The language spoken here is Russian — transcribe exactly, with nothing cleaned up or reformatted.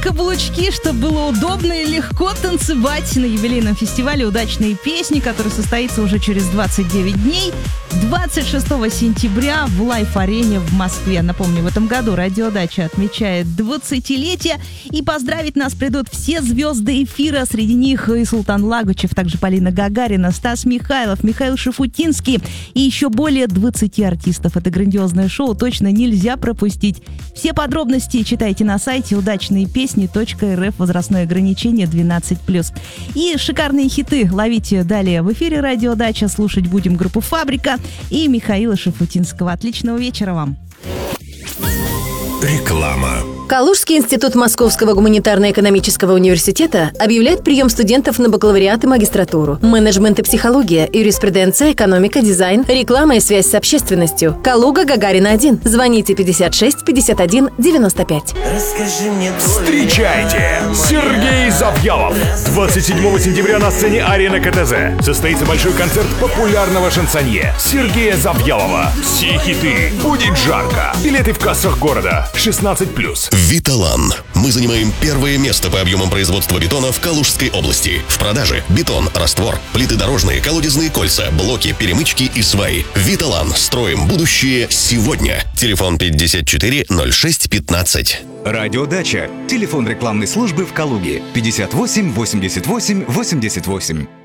каблучки, чтобы было удобно и легко танцевать на юбилейном фестивале «Удачные песни», который состоится уже через двадцать девять дней, двадцать шестого сентября в Лайф-арене в Москве. Напомню, в этом году «Радиодача» отмечает двадцатилетие, и поздравить нас придут все звезды эфира. Среди них и Султан Лагучев, также Полина Гагарина, Стас Михайлов, Михаил Шафутинский и еще более двадцати артистов. Это грандиозное шоу точно нельзя пропустить. Все подробности читайте на сайте удачные песни точка эр эф, возрастное ограничение двенадцать плюс. И шикарные хиты ловите далее в эфире «Радиодача». Слушать будем группу «Фабрика» и Михаила Шафутинского. Отличного вечера вам. Реклама. Калужский институт Московского гуманитарно-экономического университета объявляет прием студентов на бакалавриат и магистратуру. Менеджмент и психология, юриспруденция, экономика, дизайн, реклама и связь с общественностью. Калуга, Гагарина один. Звоните пятьдесят шесть пятьдесят один девяносто пять. Расскажи мне. Встречайте! Сергей Завьялов. двадцать седьмого сентября на сцене Арена ка тэ зэ состоится большой концерт популярного шансонье Сергея Завьялова. Все хиты. Будет жарко. Билеты в кассах города. шестнадцать плюс. Виталан. Мы занимаем первое место по объемам производства бетона в Калужской области. В продаже бетон, раствор, плиты дорожные, колодезные кольца, блоки, перемычки и сваи. Виталан. Строим будущее сегодня. Телефон пятьдесят четыре ноль шесть пятнадцать. Радиодача. Телефон рекламной службы в Калуге пятьдесят восемь восемьдесят восемь восемьдесят восемь.